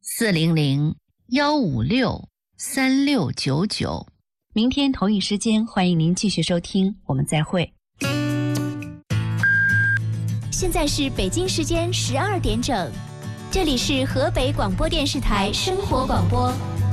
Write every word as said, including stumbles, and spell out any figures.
四零零幺五六三六九九。 明天同一时间，欢迎您继续收听，我们再会。 现在是北京时间十二点整，这里是河北广播电视台生活广播。